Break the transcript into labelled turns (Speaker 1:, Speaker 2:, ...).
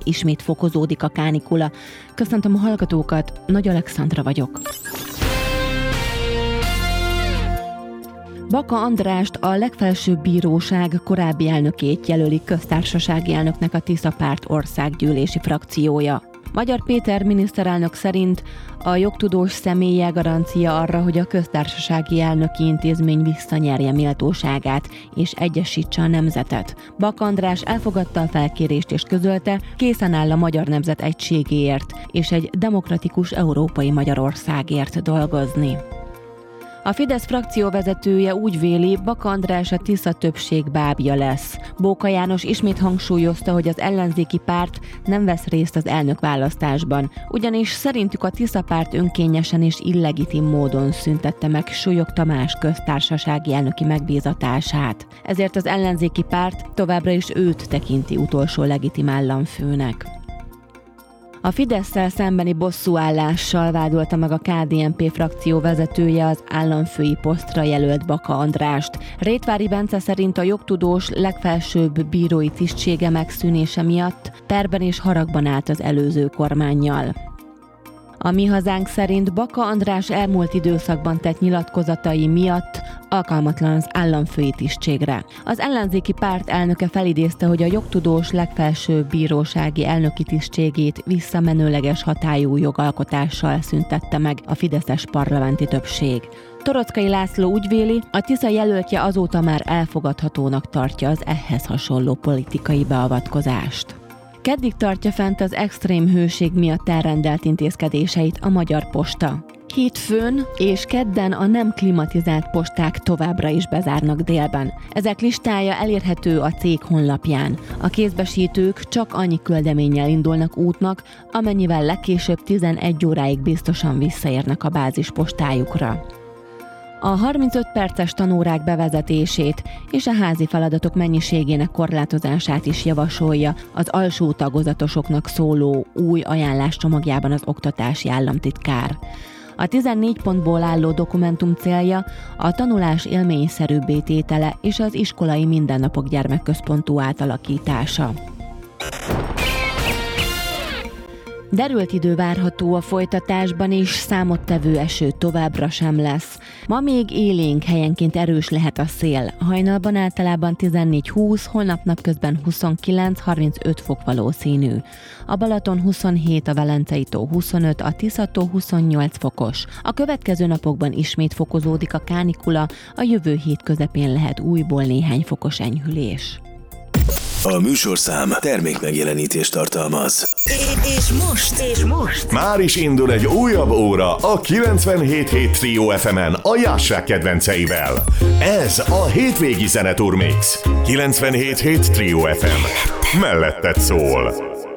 Speaker 1: ismét fokozódik a kánikula. Köszöntöm a hallgatókat, Nagy Alexandra vagyok. Baka Andrást, a legfelsőbb bíróság korábbi elnökét jelöli köztársasági elnöknek a Tisza Párt országgyűlési frakciója. Magyar Péter miniszterelnök szerint a jogtudós személye garancia arra, hogy a köztársasági elnöki intézmény visszanyerje méltóságát és egyesítse a nemzetet. Baka András elfogadta a felkérést és közölte, készen áll a magyar nemzet egységéért és egy demokratikus európai Magyarországért dolgozni. A Fidesz frakció vezetője úgy véli, Baka András a Tisza többség bábja lesz. Bóka János ismét hangsúlyozta, hogy az ellenzéki párt nem vesz részt az elnökválasztásban, ugyanis szerintük a Tisza Párt önkényesen és illegitim módon szüntette meg Súlyog Tamás köztársasági elnöki megbízatását. Ezért az ellenzéki párt továbbra is őt tekinti utolsó legitim államfőnek. A Fidesszel szembeni bosszúállással vádolta meg a KDNP frakció vezetője az államfői posztra jelölt Baka Andrást. Rétvári Bence szerint a jogtudós legfelsőbb bírói tisztsége megszűnése miatt perben és haragban állt az előző kormánnyal. A Mi Hazánk szerint Baka András elmúlt időszakban tett nyilatkozatai miatt alkalmatlan az államfői tisztségre. Az ellenzéki párt elnöke felidézte, hogy a jogtudós legfelsőbb bírósági elnöki tisztségét visszamenőleges hatályú jogalkotással szüntette meg a fideszes parlamenti többség. Toroczkai László úgy véli, a Tisza jelöltje azóta már elfogadhatónak tartja az ehhez hasonló politikai beavatkozást. Keddig tartja fent az extrém hőség miatt elrendelt intézkedéseit a Magyar Posta. Hétfőn és kedden a nem klimatizált posták továbbra is bezárnak délben. Ezek listája elérhető a cég honlapján. A kézbesítők csak annyi küldeménnyel indulnak útnak, amennyivel legkésőbb 11 óráig biztosan visszaérnek a bázispostájukra. A 35 perces tanórák bevezetését és a házi feladatok mennyiségének korlátozását is javasolja az alsó tagozatosoknak szóló új ajánláscsomagjában az oktatási államtitkár. A 14 pontból álló dokumentum célja a tanulás élményszerűbbé tétele és az iskolai mindennapok gyermekközpontú átalakítása. Derült idő várható a folytatásban, és számottevő eső továbbra sem lesz. Ma még élénk, helyenként erős lehet a szél. Hajnalban általában 14-20, holnap napközben 29-35 fok valószínű. A Balaton 27, a Velencei tó 25, a Tisza-tó 28 fokos. A következő napokban ismét fokozódik a kánikula, a jövő hét közepén lehet újból néhány fokos enyhülés.
Speaker 2: A műsorszám termékmegjelenítést tartalmaz.
Speaker 3: És most
Speaker 4: már is indul egy újabb óra a 97.7 Trio FM-en a Jássák kedvenceivel. Ez a hétvégi zeneturmix. 97.7 Trio FM. Melletted szól.